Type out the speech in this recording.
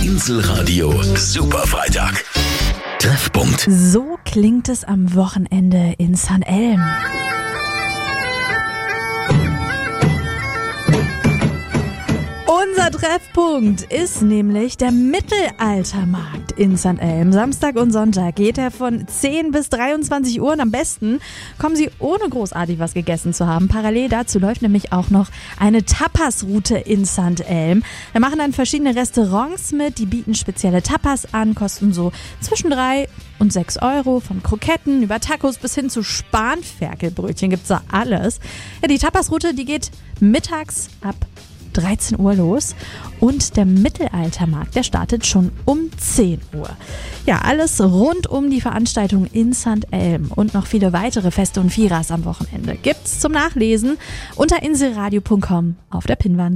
Inselradio Superfreitag. Treffpunkt. So klingt es am Wochenende in St. Elm. Unser Treffpunkt ist nämlich der Mittelaltermarkt in St. Elm. Samstag und Sonntag geht er von 10 bis 23 Uhr und am besten kommen Sie ohne großartig was gegessen zu haben. Parallel dazu läuft nämlich auch noch eine Tapas-Route in St. Elm. Da machen dann verschiedene Restaurants mit, die bieten spezielle Tapas an, kosten so zwischen 3 und 6 Euro, von Kroketten über Tacos bis hin zu Spanferkelbrötchen gibt's da alles. Ja, die Tapas-Route, die geht mittags ab 13 Uhr los und der Mittelaltermarkt, der startet schon um 10 Uhr. Ja, alles rund um die Veranstaltung in St. Elm und noch viele weitere Feste und Firas am Wochenende gibt's zum Nachlesen unter inselradio.com auf der Pinnwand.